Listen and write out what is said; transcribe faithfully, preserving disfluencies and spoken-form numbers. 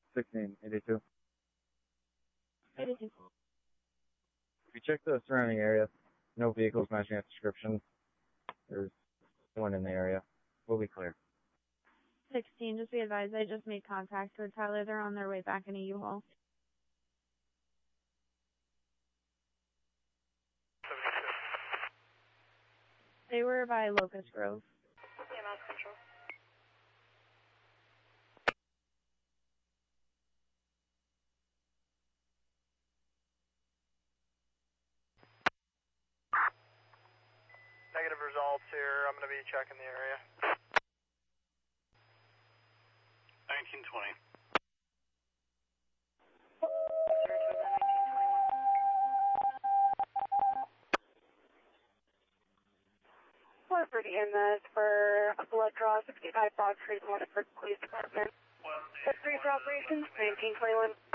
sixteen eighty-two. eighty-two. If you check the surrounding area, no vehicles matching that description. There's one in the area. We'll be clear. sixteen, just be advised, I just made contact with Tyler. They're on their way back in a U-Haul. They were by Locust Grove. Yeah, Mouse Control. Negative results here. I'm going to be checking the area. nineteen twenty. four thirty in this for a blood draw, sixty-five Fox Street, Waterford Police Department. Three for operations, nineteen twenty-one.